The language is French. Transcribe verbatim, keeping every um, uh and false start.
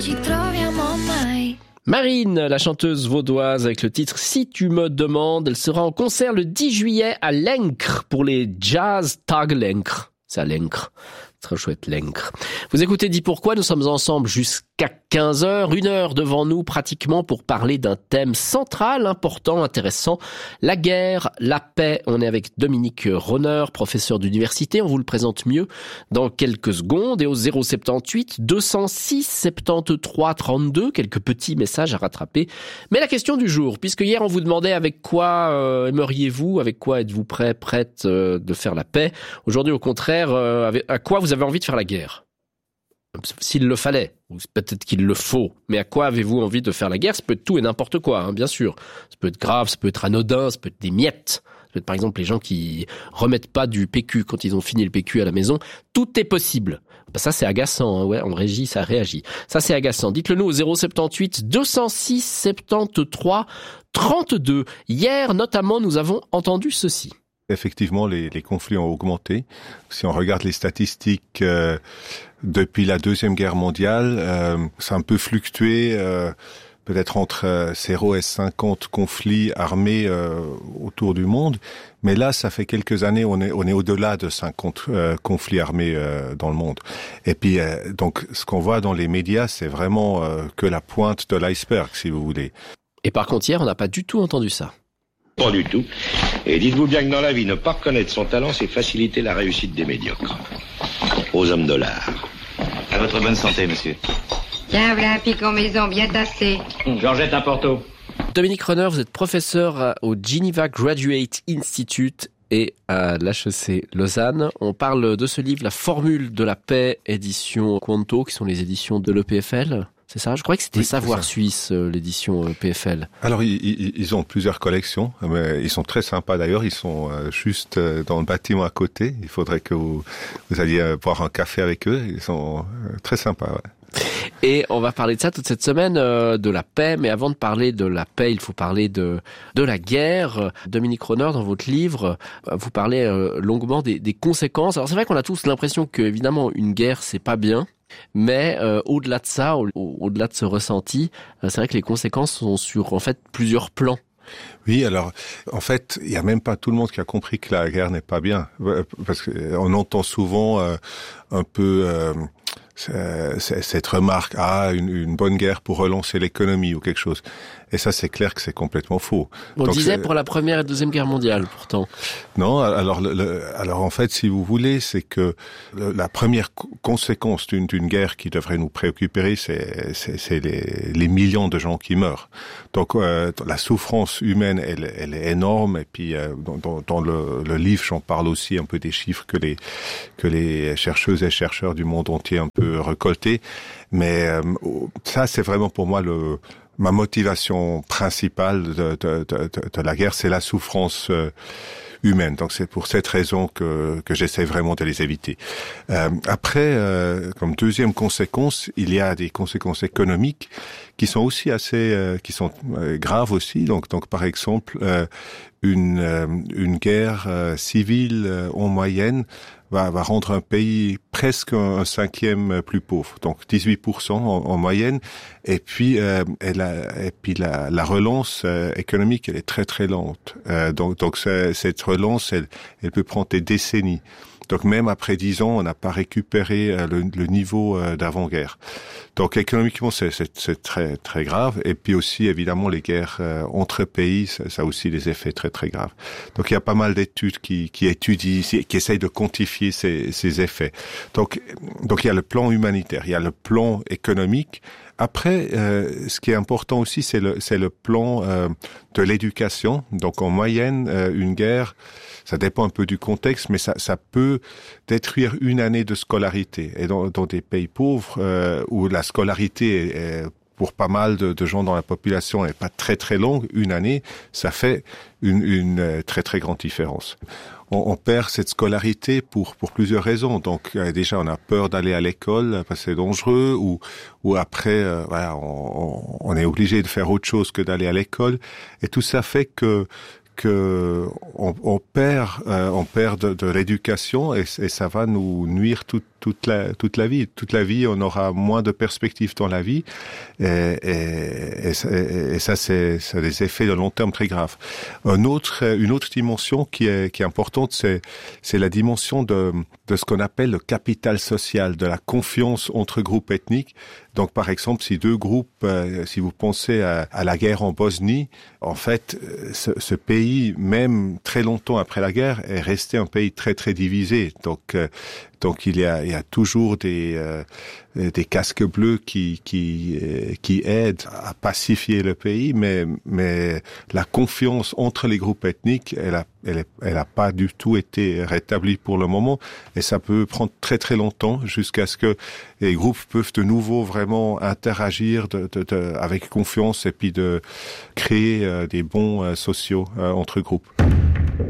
Marine, la chanteuse vaudoise avec le titre « Si tu me demandes », elle sera en concert le dix juillet à Lenkre pour les Jazz Tag Lenkre. C'est à Lenkre. Très chouette, Lenkre. Vous écoutez Dis Pourquoi, nous sommes ensemble jusqu'à quinze heures, une heure devant nous pratiquement pour parler d'un thème central, important, intéressant, la guerre, la paix. On est avec Dominique Ronner, professeur d'université, on vous le présente mieux dans quelques secondes et au zéro soixante-dix-huit deux cent six soixante-treize trente-deux, quelques petits messages à rattraper. Mais la question du jour, puisque hier on vous demandait avec quoi euh, aimeriez-vous, avec quoi êtes-vous prêt, prête euh, de faire la paix. Aujourd'hui au contraire, euh, avec, à quoi vous avez envie de faire la guerre? S'il le fallait, ou peut-être qu'il le faut, mais à quoi avez-vous envie de faire la guerre? Ça peut être tout et n'importe quoi, hein, bien sûr. Ça peut être grave, ça peut être anodin, ça peut être des miettes. Ça peut être par exemple les gens qui remettent pas du P Q quand ils ont fini le P Q à la maison. Tout est possible. Ben ça c'est agaçant, hein, ouais, en régie ça réagit. Ça c'est agaçant. Dites-le nous au zéro soixante-dix-huit deux cent six soixante-treize trente-deux. Hier notamment nous avons entendu ceci. Effectivement, les, les conflits ont augmenté. Si on regarde les statistiques euh, depuis la Deuxième Guerre mondiale, euh, ça a un peu fluctué, euh, peut-être entre euh, zéro et cinquante conflits armés euh, autour du monde. Mais là, ça fait quelques années, on est, on est au-delà de cinquante euh, conflits armés euh, dans le monde. Et puis, euh, donc, ce qu'on voit dans les médias, c'est vraiment euh, que la pointe de l'iceberg, si vous voulez. Et par contre, hier, on n'a pas du tout entendu ça. Pas du tout. Et dites-vous bien que dans la vie, ne pas reconnaître son talent, c'est faciliter la réussite des médiocres. Aux hommes de l'art. À votre bonne santé, monsieur. Tiens, voilà un picon maison bien tassé. J'en jette un porto. Dominique Ronner, vous êtes professeur au Geneva Graduate Institute et à l'H E C Lausanne. On parle de ce livre, La Formule de la paix, édition Quanto, qui sont les éditions de l'E P F L. C'est ça? Je croyais que c'était oui, Savoir Suisse, euh, l'édition euh, P F L. Alors, ils, ils, ils ont plusieurs collections. Mais ils sont très sympas d'ailleurs. Ils sont euh, juste euh, dans le bâtiment à côté. Il faudrait que vous, vous alliez euh, boire un café avec eux. Ils sont euh, très sympas, ouais. Et on va parler de ça toute cette semaine, euh, de la paix. Mais avant de parler de la paix, il faut parler de de la guerre. Dominique Ronner, dans votre livre, vous parlez euh, longuement des, des conséquences. Alors c'est vrai qu'on a tous l'impression que évidemment une guerre c'est pas bien. Mais euh, au-delà de ça, au- au-delà de ce ressenti, euh, c'est vrai que les conséquences sont sur en fait plusieurs plans. Oui, alors, en fait, il y a même pas tout le monde qui a compris que la guerre n'est pas bien. Parce qu'on entend souvent euh, un peu euh, cette remarque, ah, une, une bonne guerre pour relancer l'économie ou quelque chose. Et ça, c'est clair que c'est complètement faux. On Donc, disait c'est... pour la première et deuxième guerre mondiale, pourtant. Non, alors, le, le, alors en fait, si vous voulez, c'est que le, la première co- conséquence d'une, d'une guerre qui devrait nous préoccuper, c'est, c'est, c'est les, les millions de gens qui meurent. Donc, euh, la souffrance humaine, elle, elle est énorme. Et puis, euh, dans, dans, dans le, le livre, j'en parle aussi un peu des chiffres que les que les chercheuses et chercheurs du monde entier un peu récoltés. Mais euh, ça, c'est vraiment pour moi le ma motivation principale de, de, de, de, de la guerre, c'est la souffrance euh, humaine. Donc c'est pour cette raison que, que j'essaie vraiment de les éviter. Euh, après, euh, comme deuxième conséquence, il y a des conséquences économiques qui sont aussi assez, euh, qui sont euh, graves aussi. Donc, donc par exemple, euh, une euh, une guerre euh, civile euh, en moyenne va, va rendre un pays presque un, un cinquième plus pauvre, donc dix-huit pour cent en, en moyenne. Et puis, euh, elle a, et puis la, la relance euh, économique, elle est très très lente. Euh, donc, donc ça, cette relance, elle, elle peut prendre des décennies. Donc même après dix ans, on n'a pas récupéré euh, le, le niveau euh, d'avant-guerre. Donc économiquement, c'est, c'est, c'est très très grave. Et puis aussi, évidemment, les guerres euh, entre pays, ça, ça a aussi des effets très très graves. Donc il y a pas mal d'études qui, qui étudient, qui essayent de quantifier ces, ces effets. Donc donc il y a le plan humanitaire, il y a le plan économique. Après, euh, ce qui est important aussi, c'est le, c'est le plan euh, de l'éducation. Donc en moyenne, euh, une guerre, ça dépend un peu du contexte, mais ça, ça peut détruire une année de scolarité. Et dans, dans des pays pauvres, euh, où la scolarité est, est pour pas mal de, de gens dans la population n'est pas très très longue, une année, ça fait une, une très très grande différence. On, on perd cette scolarité pour pour plusieurs raisons. Donc euh, déjà, on a peur d'aller à l'école parce que c'est dangereux, ou ou après, euh, voilà, on, on est obligé de faire autre chose que d'aller à l'école. Et tout ça fait que que on, on perd, euh, on perd de, de l'éducation et, et ça va nous nuire toute toute la toute la vie. Toute la vie, on aura moins de perspectives dans la vie et, et, et, et ça, c'est, c'est des effets de long terme très graves. Un autre, une autre dimension qui est qui est importante, c'est c'est la dimension de de ce qu'on appelle le capital social, de la confiance entre groupes ethniques. Donc, par exemple, si deux groupes, euh, si vous pensez à, à la guerre en Bosnie, en fait, ce, ce pays, même très longtemps après la guerre, est resté un pays très très divisé. Donc, euh, donc il y a, il y a toujours des euh, des casques bleus qui qui qui aident à pacifier le pays, mais mais la confiance entre les groupes ethniques, elle a elle est, elle a pas du tout été rétablie pour le moment, et ça peut prendre très très longtemps jusqu'à ce que les groupes peuvent de nouveau vraiment interagir de, de, de, avec confiance et puis de créer euh, des bons euh, sociaux euh, entre groupes.